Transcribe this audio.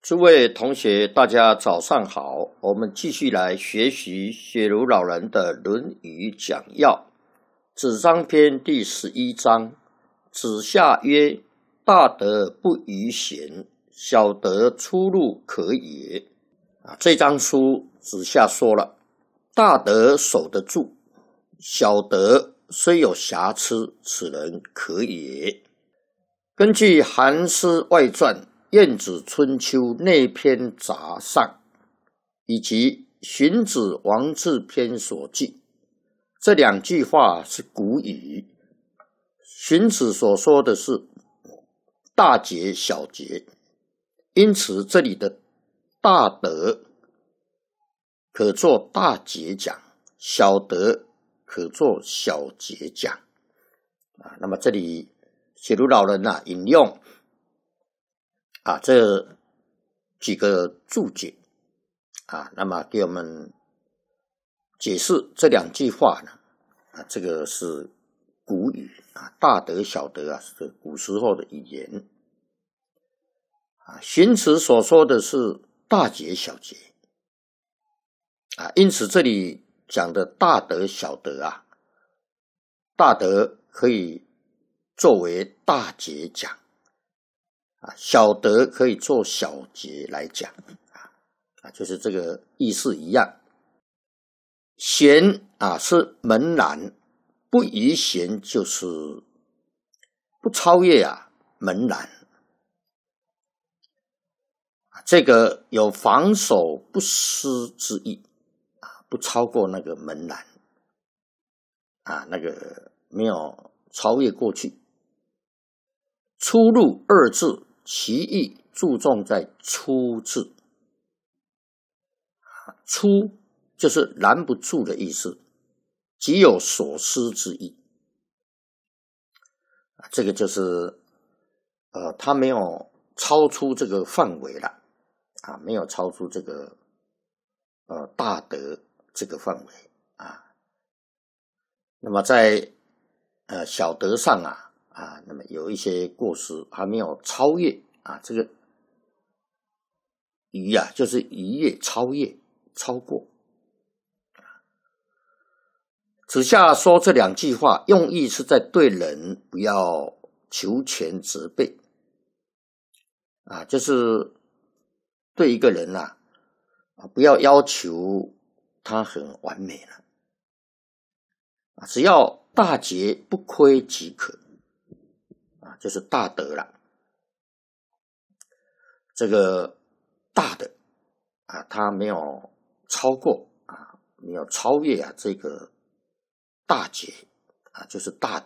诸位同学，大家早上好。我们继续来学习雪如老人的《论语讲要》子张篇第11章。子夏曰：大德不逾贤，小德出入可也。这章书子夏说了，大德守得住，小德虽有瑕疵，此人可也。根据《韩诗外传》晏子春秋内篇杂上以及荀子王志篇所记，这两句话是古语。荀子所说的是大节小节，因此这里的大德可做大节讲，小德可做小节讲。那么这里雪如老人引用这几个注解那么给我们解释这两句话呢这个是古语大德小德是古时候的语言荀子所说的是大节小节因此这里讲的大德小德大德可以作为大节讲小德可以做小节来讲就是这个意思一样。贤是门栏，不逾贤就是不超越门栏，这个有防守不失之意不超过那个门栏那个没有超越过去。出入二字，其意注重在出字，出就是拦不住的意思，即有所失之意这个就是他没有超出这个范围了没有超出这个大德这个范围那么在小德上那么有一些过失还没有超越这个逾就是逾越超越超过。子夏说这两句话用意是在对人不要求全责备就是对一个人不要要求他很完美了只要大节不亏即可就是大德了。这个大的他没有超过没有超越这个大节就是大德